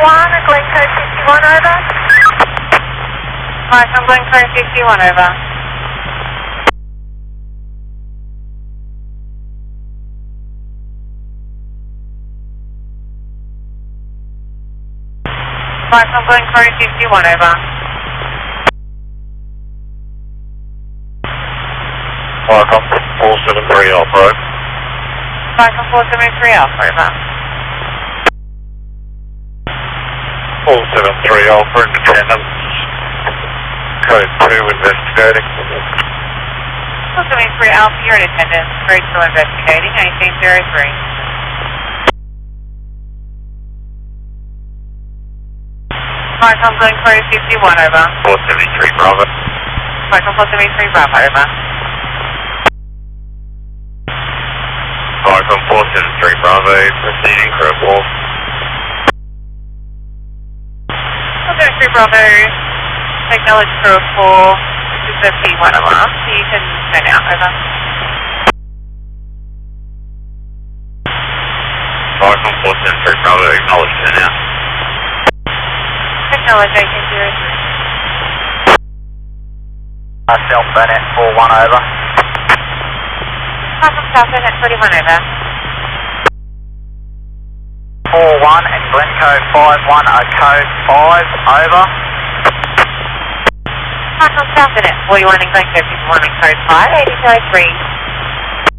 Glencoe 51 over. Hi, from Glencoe 51 over. Hi, from Glencoe 51 over. Welcome, 473 Alpha. Hi, from 473 Alpha over. 473 Alpha in attendance. Code 2 investigating. 473 Alpha, you're in attendance. Code 2 investigating, 1803. Hi, from Glencoe 51 over. 473 Bravo. Hi, from 473 Bravo over. Hi, from 473 Bravo, proceeding for a call. 473 Bravo, acknowledge crew 4. This is the P1 alarm, so you can turn out over. Hi, from 473 Bravo, acknowledge turn out. Acknowledge 1803. South Burnett 41 over. Hi, from South Burnett 41 over. 41 and Glencoe 51 code 5 over. Hi, from South Burnett 41 and Glencoe 51 and code 5, 1803.